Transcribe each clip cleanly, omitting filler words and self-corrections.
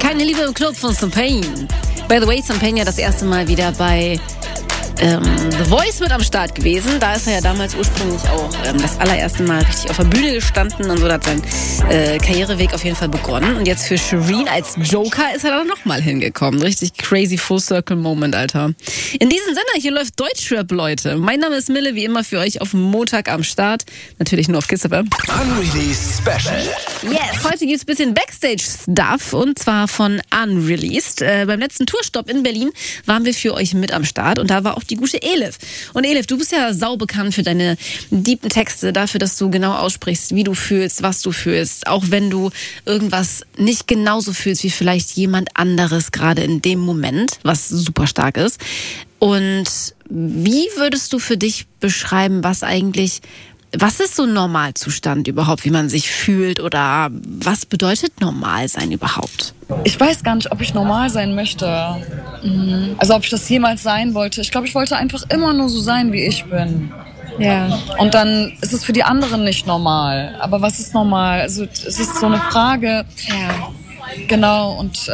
Keine Liebe im Club von Champagne. By the way, Champagne ja das erste Mal wieder bei The Voice mit am Start gewesen. Da ist er ja damals ursprünglich auch das allererste Mal richtig auf der Bühne gestanden und so hat sein Karriereweg auf jeden Fall begonnen. Und jetzt für Shireen als Joker ist er dann nochmal hingekommen. Richtig crazy Full-Circle-Moment, Alter. In diesem Sinne, hier läuft Deutschrap, Leute. Mein Name ist Mille, wie immer für euch auf Montag am Start. Natürlich nur auf Kiss FM. Unreleased Special. Yes, heute gibt's ein bisschen Backstage-Stuff und zwar von Unreleased. Beim letzten Tourstopp in Berlin waren wir für euch mit am Start und da war auch die gute Elif. Und Elif, du bist ja saubekannt für deine deepen Texte, dafür, dass du genau aussprichst, wie du fühlst, was du fühlst, auch wenn du irgendwas nicht genauso fühlst wie vielleicht jemand anderes gerade in dem Moment, was super stark ist. Und wie würdest du für dich beschreiben, was ist so ein Normalzustand überhaupt, wie man sich fühlt oder was bedeutet normal sein überhaupt? Ich weiß gar nicht, ob ich normal sein möchte. Also ob ich das jemals sein wollte. Ich glaube, ich wollte einfach immer nur so sein, wie ich bin. Ja. Und dann ist es für die anderen nicht normal. Aber was ist normal? Also es ist so eine Frage. Ja. Genau, und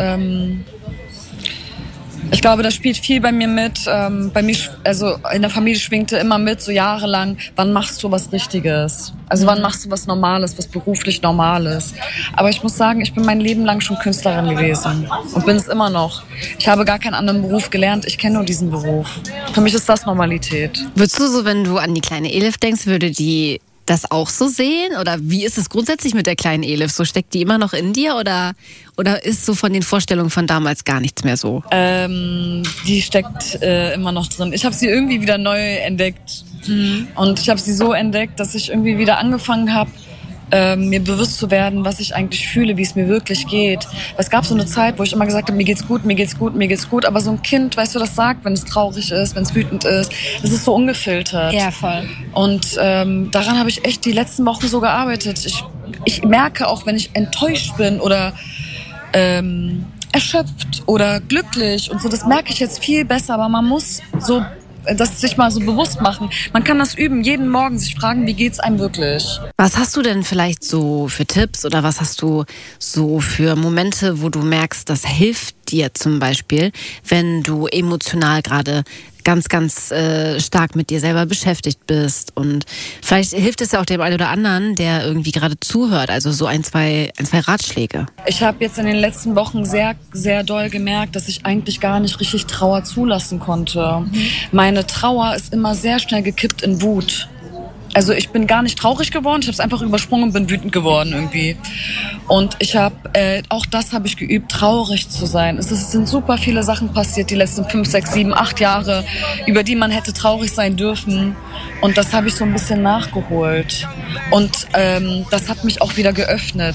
ich glaube, das spielt viel bei mir mit. Bei mir, also in der Familie schwingte immer mit, so jahrelang, wann machst du was Richtiges? Also wann machst du was Normales, was beruflich Normales? Aber ich muss sagen, ich bin mein Leben lang schon Künstlerin gewesen und bin es immer noch. Ich habe gar keinen anderen Beruf gelernt, ich kenne nur diesen Beruf. Für mich ist das Normalität. Würdest du so, wenn du an die kleine Elif denkst, würde die das auch so sehen? Oder wie ist es grundsätzlich mit der kleinen Elif? So steckt die immer noch in dir oder ist so von den Vorstellungen von damals gar nichts mehr so? Die steckt immer noch drin. Ich habe sie irgendwie wieder neu entdeckt. Und ich habe sie so entdeckt, dass ich irgendwie wieder angefangen habe, mir bewusst zu werden, was ich eigentlich fühle, wie es mir wirklich geht. Es gab so eine Zeit, wo ich immer gesagt habe, mir geht's gut, mir geht's gut, mir geht's gut. Aber so ein Kind, weißt du, das sagt, wenn es traurig ist, wenn es wütend ist, das ist so ungefiltert. Ja, voll. Und daran habe ich echt die letzten Wochen so gearbeitet. Ich merke auch, wenn ich enttäuscht bin oder erschöpft oder glücklich und so, das merke ich jetzt viel besser. Aber man muss so das sich mal so bewusst machen. Man kann das üben, jeden Morgen sich fragen, wie geht's einem wirklich? Was hast du denn vielleicht so für Tipps oder was hast du so für Momente, wo du merkst, das hilft dir zum Beispiel, wenn du emotional gerade ganz, ganz stark mit dir selber beschäftigt bist und vielleicht hilft es ja auch dem einen oder anderen, der irgendwie gerade zuhört, also so ein, zwei Ratschläge. Ich habe jetzt in den letzten Wochen sehr, sehr doll gemerkt, dass ich eigentlich gar nicht richtig Trauer zulassen konnte. Meine Trauer ist immer sehr schnell gekippt in Wut. Also ich bin gar nicht traurig geworden, ich habe es einfach übersprungen und bin wütend geworden irgendwie. Und ich habe, auch das habe ich geübt, traurig zu sein. Es sind super viele Sachen passiert die letzten 5, 6, 7, 8 Jahre, über die man hätte traurig sein dürfen. Und das habe ich so ein bisschen nachgeholt. Und das hat mich auch wieder geöffnet.